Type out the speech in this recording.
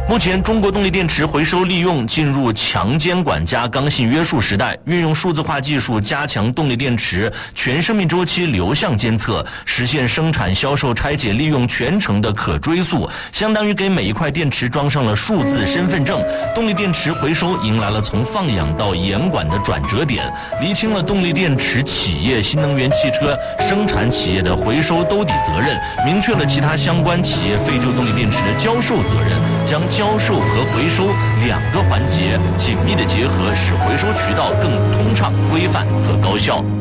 目前，中国动力电池回收利用进入强监管加刚性约束时代，运用数字化技术加强动力电池全生命周期流向监测，实现生产、销售、拆解、利用全程的可追溯，相当于给每一块电池装上了数字身份证。动力电池回收迎来了从放养到严管的转折点，厘清了动力电池企业、新能源汽车生产企业的回收兜底责任，明确了其他相关企业废旧动力电池的交售责任，将销售和回收两个环节紧密的结合，使回收渠道更通畅、规范和高效。